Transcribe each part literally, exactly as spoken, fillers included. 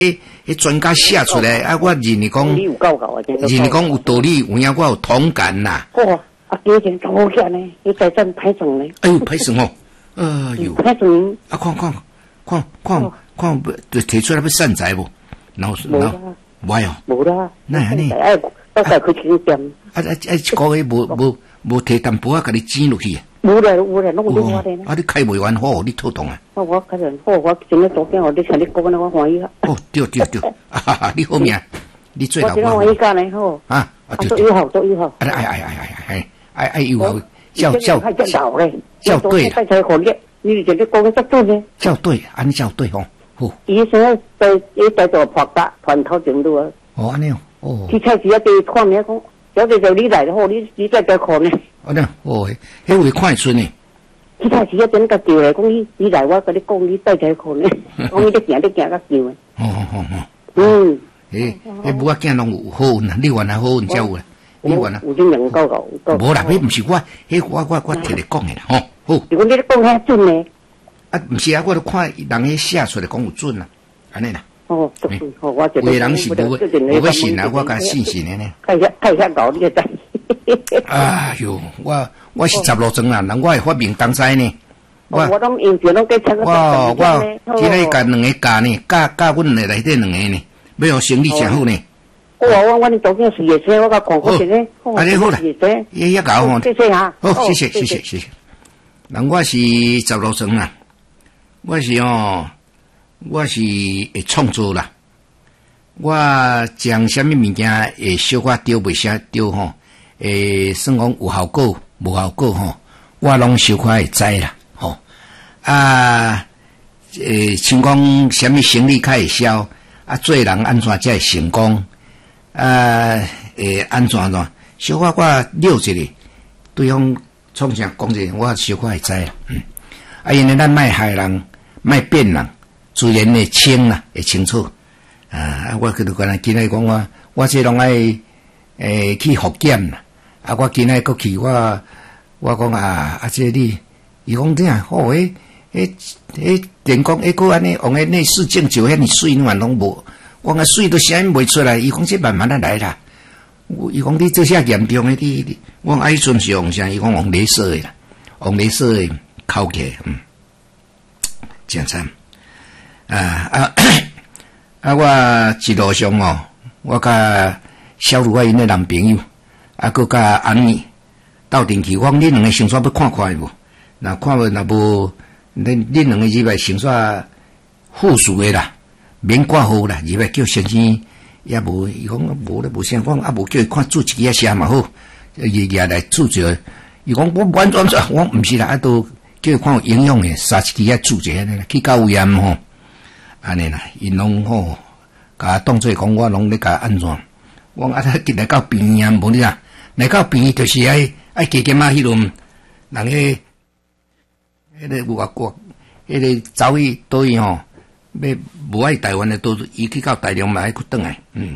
诶，迄专家写出来啊，我认为讲，认为讲有道理，有影我有同感啦。 哦，啊，几钱咁好吃呢？你再真歹算呢？ 哎呦，歹算哦，哎呦， 歹算啊，看看看看看，提出来要散财无？然后然后无哦， 无啦， 那安尼， 哎，我再去请店。 啊啊啊！一个月无无无摕淡薄啊，甲你剪落去。 无咧，无咧，拢有我咧。 啊，你开袂完好，你头痛啊！ 我我开完好，我今日昨天我你像你讲安尼，我欢喜啊。 哦，对对对，啊哈哈，你好命，你最好。 我今日欢喜干呢，好。 啊啊， 对对。都友好，都友好。 哎哎哎哎哎哎，哎哎友好，叫叫叫咧， 叫对啦。 再才好咧，你就你讲个作对呢？ 叫对，安尼叫对哦。好。 伊现在在伊在做拍打团头程度啊。 哦，安尼哦。哦。 去菜市啊，对看名讲，小姐就你来了好，你你再再看呢。 安尼哦，迄位看出呢。 其他时啊，真甲叫诶，讲你你来，我甲你讲，你带在看咧，讲你咧行咧行甲叫诶。 哦哦哦。 嗯。 诶，迄母仔囝拢有好运啊，你原来好运才有啦，你原来。 有啲人够够够。 无啦，迄毋是我，迄我我我摕你讲诶啦，吼。好。 如果你咧讲遐准呢？ 啊，毋是啊，我都看人迄写出来讲有准啦，安尼啦。 哦，准，哦，我就。 有诶人是无无要信啊，我甲信信诶呢。 太遐太遐高，你个知。 哎哟，我我是十六庄啦，人我会发明当西呢。 我我拢用钱拢计七个。 我我今日甲两个教呢，教教阮内内底两个呢，要互生意诚好呢。 我我我你昨天是夜车，我甲讲过一个。 安尼好啦，也也搞吼。 谢谢哈。 好，谢谢谢谢谢谢。人我是十六庄啦，我是哦，我是会创作啦，我将什么物件会小可丢袂啥丢吼。诶，算讲有效果无效果吼，我拢小可会知啦吼。啊，诶，像讲什么生意较会销，啊，做人安怎才会成功？啊，诶，安怎怎？小可我了一个，对方创啥讲者，我小可会知啦。嗯，啊，因为咱卖害人，卖骗人，自然会清啦，会清楚。啊，我去就讲今日讲我，我这拢爱诶去复检啦。啊！我今仔过去，我我讲啊，啊，这你，伊讲怎样？哦，迄、迄、迄电工，迄个安尼，用迄内视镜照遐尼水，你嘛拢无。我讲水都啥物袂出来，伊讲这慢慢啊来啦。伊讲你做啥严重诶？你你，我讲啊，迄阵是用啥？伊讲用镭射诶啦，用镭射诶烤起，嗯，真惨。啊啊啊！我一路上哦，我甲小卢啊因诶男朋友。啊，佮甲安妮斗阵去，我讲恁两个先煞要看看无？若看无，若无，恁恁两个入来先煞附属的啦，免挂号啦，入来叫先生也无，伊讲无咧无啥，我啊无叫伊看注一支啊啥嘛好，伊也来注者，伊讲我完全做，我毋是啦，啊都叫伊看有营养诶，三一支啊注者安尼啦，去到有盐吼，安尼啦，因拢吼，甲当做讲我拢咧甲安怎，我啊今来到边啊，无你啦。来到边就是爱爱加减啊，迄轮人迄迄个有外国，迄个走去倒去吼，要无爱台湾的都伊去到大陆嘛爱去转来，嗯，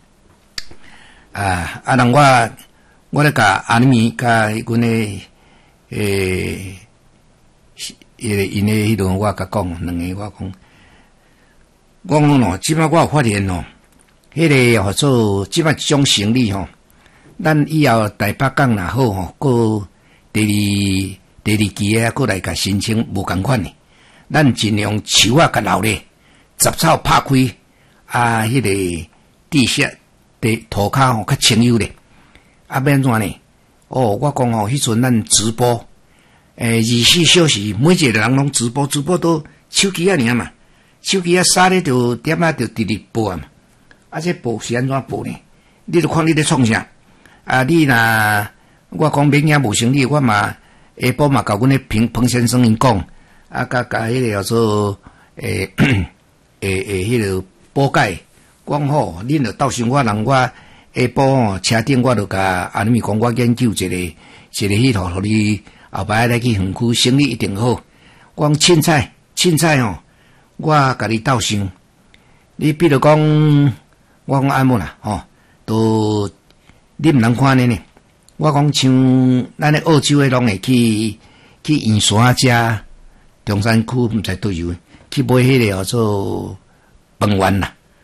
啊啊，人我我咧甲阿咪甲迄阮诶诶，迄个因诶迄轮我甲讲，两个我讲，我讲咯，即摆我有发现咯，迄个号做即摆一种生理吼。咱以后台北港若好吼，过第二第二期啊，过来甲申请无共款诶。咱尽量树啊甲留咧，杂草拍开啊，迄、那个地下地土骹吼较清幽咧。啊，变怎呢？哦，我讲吼，迄阵咱直播，诶，二十四小时每一个人拢直播，直播都手机啊尔嘛，手机啊撒咧就点啊就直直播啊嘛。啊，这播是安怎播呢？你著看你咧创啥？啊，你若我讲明仔无生理，我嘛下晡嘛甲阮咧彭彭先生因讲，啊，甲甲迄个叫做诶诶诶，迄个补钙，讲好，恁著到时我人我下晡吼车顶我著甲安尼咪讲，我研究一个一个迄套，互你后摆来去园区生意一定好。我讲凊彩凊彩吼，我甲你斗想，你比如讲，我讲安姆啦，吼，都。你毋通看呢呢？我讲像咱咧澳洲诶，拢会去去圆山遮中山区，毋知倒位去买迄个叫做饭圆啦。